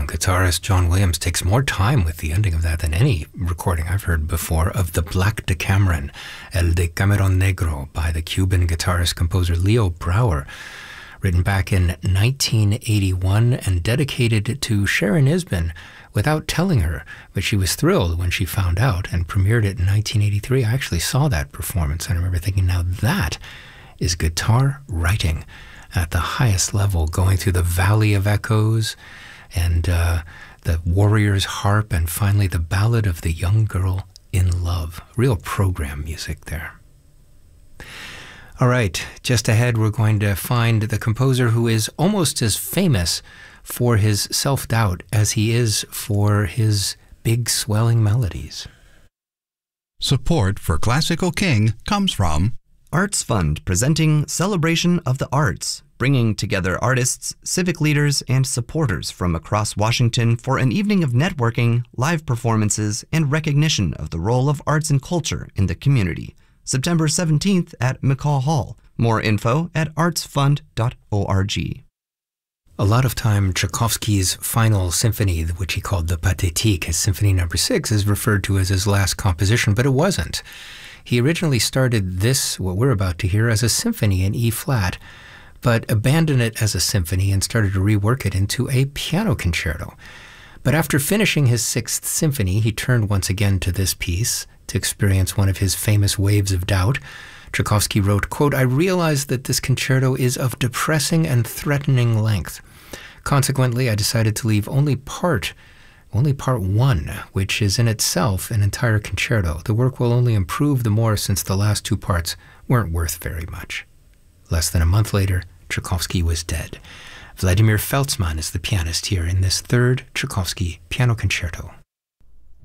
guitarist John Williams takes more time with the ending of that than any recording I've heard before of the Black Decameron, El Decameron Negro, by the Cuban guitarist-composer Leo Brouwer, written back in 1981 and dedicated to Sharon Isbin without telling her, but she was thrilled when she found out and premiered it in 1983. I actually saw that performance, and I remember thinking, now that is guitar writing at the highest level, going through the Valley of Echoes and the Warrior's Harp, and finally the Ballad of the Young Girl in Love. Real program music there. All right, just ahead we're going to find the composer who is almost as famous for his self-doubt as he is for his big swelling melodies. Support for Classical King comes from Arts Fund, presenting Celebration of the Arts, bringing together artists, civic leaders, and supporters from across Washington for an evening of networking, live performances, and recognition of the role of arts and culture in the community. September 17th at McCaw Hall. More info at artsfund.org. A lot of time, Tchaikovsky's final symphony, which he called the Pathétique, his Symphony No. 6, is referred to as his last composition, but it wasn't. He originally started this, what we're about to hear, as a symphony in E-flat, but abandoned it as a symphony and started to rework it into a piano concerto. But after finishing his Sixth Symphony, he turned once again to this piece to experience one of his famous waves of doubt. Tchaikovsky wrote, quote, "I realized that this concerto is of depressing and threatening length. Consequently, I decided to leave only part 1, which is in itself an entire concerto. The work will only improve the more since the last 2 parts weren't worth very much." Less than a month later, Tchaikovsky was dead. Vladimir Feltzman is the pianist here in this third Tchaikovsky piano concerto.